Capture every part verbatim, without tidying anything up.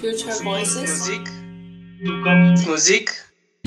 Future Voices. Musik. Du kommst. Musik.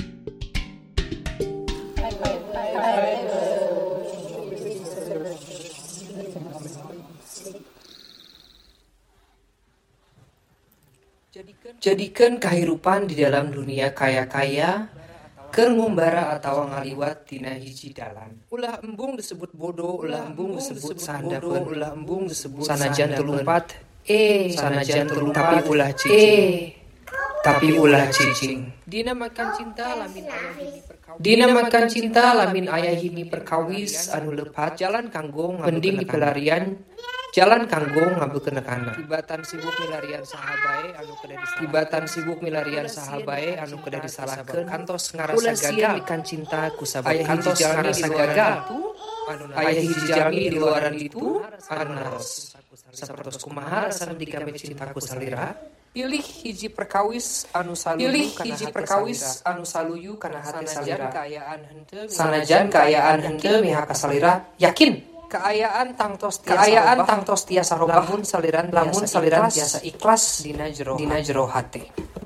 Jadikan kahirupan di dalam dunia kaya-kaya keur ngumbara atawa ngaliwat tina hiji dalan. Ulah embung disebut bodoh, ulah embung disebut sandapeun, ulah embung disebut sanajan telumpat, eh sanajan telumpat tapi ulah cicing. Tapi ulah cicing. Dina makan cinta lamin aya himi perkawis. Dina makan cinta lamin aya himi perkawis anu lepat jalan kanggo mending dipelarian. Jalan kanggo ngabeukeun kana. Tibatan sibuk milarian saha bae anu kedah disalahkeun. Tibatan sibuk milarian saha bae anu kedah disalahkeun. Kantos ngarasa gagal ikan cinta ku sabab kantos ngarasa gagal. Aya hiji jalmi di luaran itu anu naros. Sapertos kumaha rasana digame cinta ku salira? Pilih hiji perkawis anu saluyu Pilih hiji perkawis anu saluyu kana hati salira. Sanajan kaayaan henteu mihak ka salira, yakin keayaan tangtos tiasa keayaan tangtos tiasa robah lamun saliran lamun saliran tiasa ikhlas dina jero dina jero hate.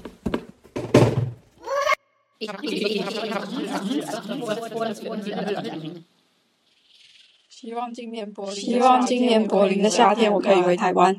希望今年柏林，希望今年柏林的夏天我可以回台湾。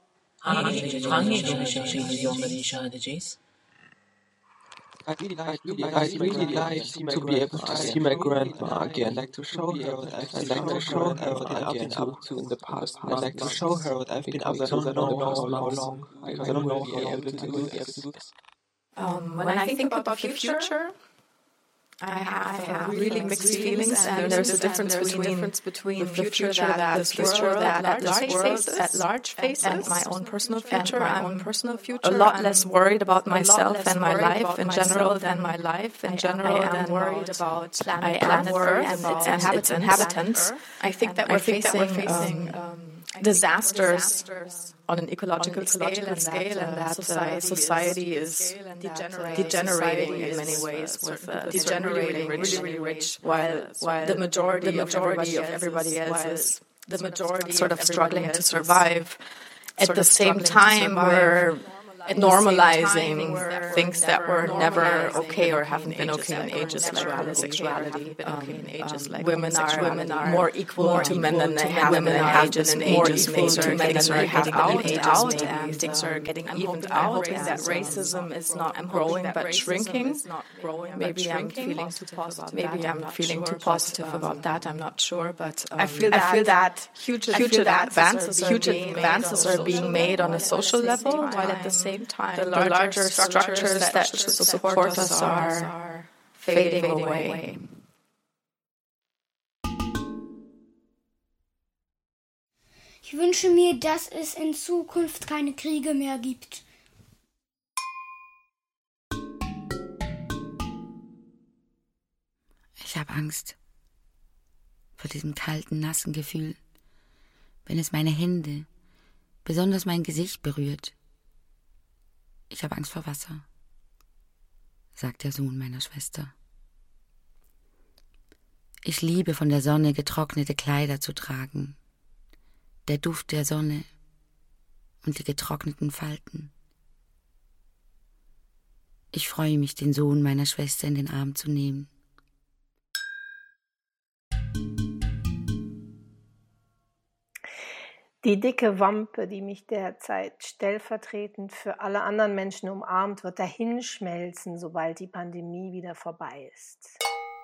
I'd really like, really, I'd really like to be able to see my grandma again. I'd like to show her what I've I'd like to show her what I've been up to in the past. I'd like to show her what I've been up to. I don't know how long. I don't know if I'll be able to do this. Um, when I think about the future, I have, I have really mixed feelings, and there's a difference between, between the future that this future that at large faces, at large faces, and my own personal future. My own personal future. A lot less worried about myself and my life in general than my life in general. I am worried about I am worried about its inhabitants. I think that we're facing disasters on an ecological scale, and scale, and that society, society is degenerating, degenerating in many ways, with uh, degenerating really, really rich, while while the majority, the majority of everybody else is the majority sort of struggling to survive. At the same time, we're normalizing things that were never okay or haven't been okay in ages, like homosexuality. Um, women are women are more equal to men than they have been in ages, and ages things are getting evened out, and things are getting evened out. That racism is not growing but shrinking. Maybe I'm feeling too positive. Maybe I'm feeling too positive about that. I'm not sure, but um, I feel that, I feel that huge, huge advances, huge advances are being made on a social level, while at the same time, the larger, the larger structures, structures that should support us are fading away. Ich wünsche mir, dass es in Zukunft keine Kriege mehr gibt. Ich habe Angst vor diesem kalten, nassen Gefühl, wenn es meine Hände, besonders mein Gesicht berührt. Ich habe Angst vor Wasser, sagt der Sohn meiner Schwester. Ich liebe, von der Sonne getrocknete Kleider zu tragen. Der Duft der Sonne und die getrockneten Falten. Ich freue mich, den Sohn meiner Schwester in den Arm zu nehmen. Die dicke Wampe, die mich derzeit stellvertretend für alle anderen Menschen umarmt, wird dahinschmelzen, sobald die Pandemie wieder vorbei ist.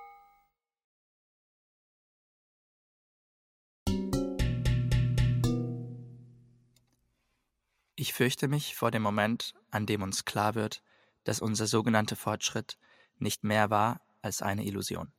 Ich fürchte mich vor dem Moment, an dem uns klar wird, dass unser sogenannter Fortschritt nicht mehr war als eine Illusion.